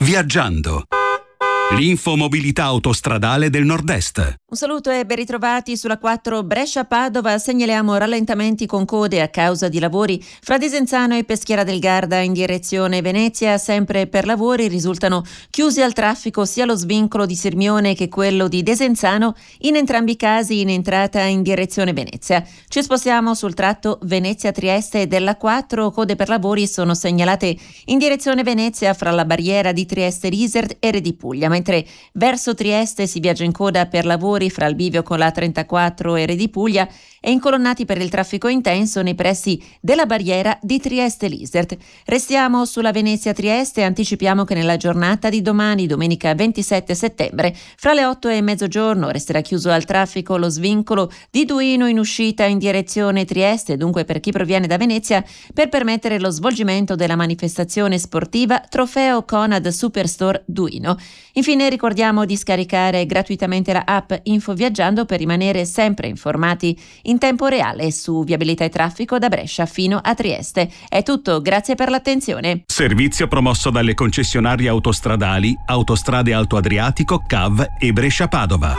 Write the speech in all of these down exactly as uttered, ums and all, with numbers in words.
Viaggiando. L'infomobilità autostradale del Nord-Est. Un saluto e ben ritrovati sulla quattro Brescia-Padova. Segnaliamo rallentamenti con code a causa di lavori fra Desenzano e Peschiera del Garda in direzione Venezia. Sempre per lavori risultano chiusi al traffico sia lo svincolo di Sirmione che quello di Desenzano, in entrambi i casi in entrata in direzione Venezia. Ci spostiamo sul tratto Venezia-Trieste della quattro. Code per lavori sono segnalate in direzione Venezia fra la barriera di Trieste-Risert e Re di Puglia, mentre verso Trieste si viaggia in coda per lavori fra il bivio con la trentaquattro e Re di Puglia e incolonnati per il traffico intenso nei pressi della barriera di Trieste-Lisert. Restiamo sulla Venezia-Trieste e anticipiamo che nella giornata di domani, domenica ventisette settembre, fra le otto e mezzogiorno resterà chiuso al traffico lo svincolo di Duino in uscita in direzione Trieste, dunque per chi proviene da Venezia, per permettere lo svolgimento della manifestazione sportiva Trofeo Conad Superstore Duino. Infine ricordiamo di scaricare gratuitamente la app Info Viaggiando per rimanere sempre informati in tempo reale su viabilità e traffico da Brescia fino a Trieste. È tutto, grazie per l'attenzione. Servizio promosso dalle concessionarie autostradali Autostrade Alto Adriatico, C A V e Brescia-Padova.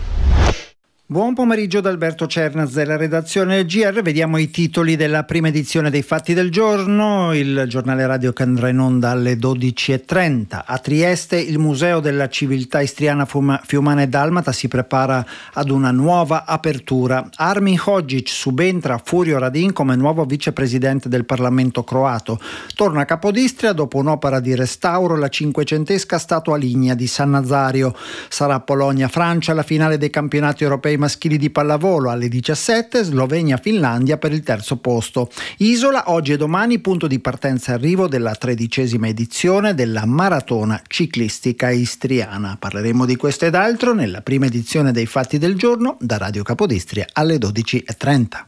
Buon pomeriggio da Alberto Cernaz della redazione del G R. Vediamo i titoli della prima edizione dei Fatti del Giorno. Il giornale radio che andrà in onda alle dodici e trenta. A Trieste il Museo della Civiltà Istriana, Fiumana e Dalmata si prepara ad una nuova apertura. Armin Hodžić subentra a Furio Radin come nuovo vicepresidente del Parlamento croato. Torna a Capodistria dopo un'opera di restauro la cinquecentesca statua lignea di San Nazario. Sarà Polonia-Francia la finale dei campionati europei maschili di pallavolo alle diciassette, Slovenia-Finlandia per il terzo posto. Isola, oggi e domani punto di partenza e arrivo della tredicesima edizione della maratona ciclistica istriana. Parleremo di questo ed altro nella prima edizione dei Fatti del Giorno da Radio Capodistria alle dodici e trenta.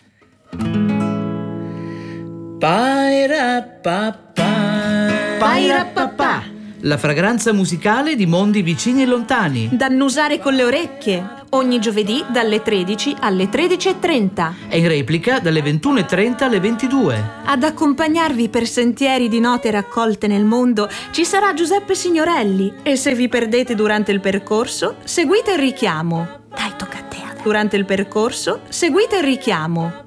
Paira papà, Paira papà, la fragranza musicale di mondi vicini e lontani. da annusare con le orecchie, ogni giovedì dalle tredici alle tredici e trenta. È in replica dalle ventuno e trenta alle ventidue. Ad accompagnarvi per sentieri di note raccolte nel mondo ci sarà Giuseppe Signorelli e se vi perdete durante il percorso, seguite il richiamo. Dai, tocca a te. Durante il percorso, seguite il richiamo.